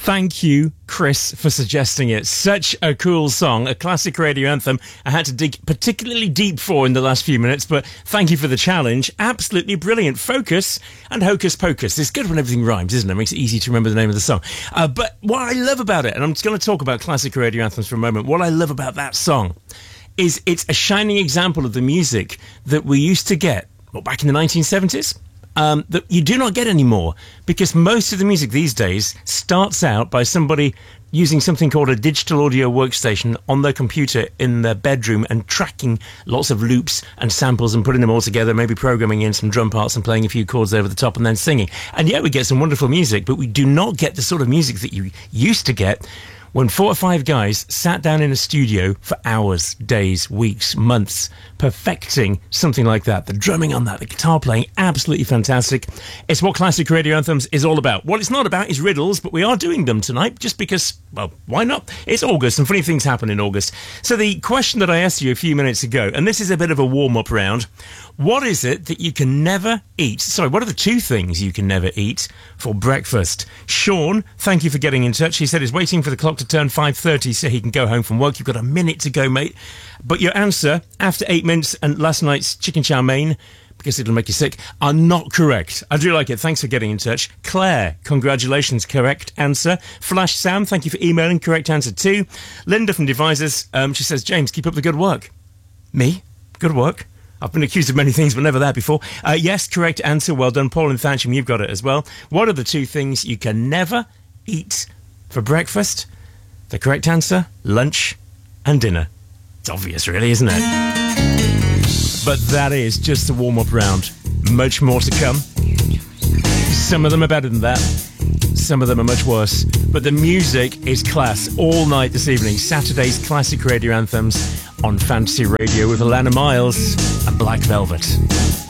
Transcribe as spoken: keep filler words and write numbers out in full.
Thank you, Chris, for suggesting it. Such a cool song, a classic radio anthem I had to dig particularly deep for in the last few minutes, but thank you for the challenge. Absolutely brilliant. Focus and Hocus Pocus. It's good when everything rhymes, isn't it? It makes it easy to remember the name of the song. Uh, but what I love about it, and I'm just going to talk about classic radio anthems for a moment, what I love about that song is it's a shining example of the music that we used to get, well, back in the nineteen seventies. Um, that you do not get anymore, because most of the music these days starts out by somebody using something called a digital audio workstation on their computer in their bedroom and tracking lots of loops and samples and putting them all together, maybe programming in some drum parts and playing a few chords over the top and then singing. And yeah, we get some wonderful music, but we do not get the sort of music that you used to get when four or five guys sat down in a studio for hours, days, weeks, months, perfecting something like that. The drumming on that, the guitar playing, absolutely fantastic. It's what classic radio anthems is all about. What it's not about is riddles, but we are doing them tonight just because, well, why not? It's August and funny things happen in August. So the question that I asked you a few minutes ago, and this is a bit of a warm-up round, what is it that you can never eat? Sorry, what are the two things you can never eat for breakfast? Sean, thank you for getting in touch. He said he's waiting for the clock to turn five thirty so he can go home from work. You've got a minute to go, mate. But your answer, after eight minutes and last night's chicken chow mein, because it'll make you sick, are not correct. I do like it. Thanks for getting in touch. Claire, congratulations, correct answer. Flash Sam, thank you for emailing, correct answer too. Linda from Devisers, um, she says, James, keep up the good work. Me? Good work? I've been accused of many things, but never that before. Uh, yes, correct answer. Well done. Paul and Thatcham, you've got it as well. What are the two things you can never eat for breakfast? The correct answer, lunch and dinner. It's obvious, really, isn't it? But that is just the warm-up round. Much more to come. Some of them are better than that. Some of them are much worse. But the music is class all night this evening. Saturday's classic radio anthems on Fantasy Radio with Alana Miles and Black Velvet.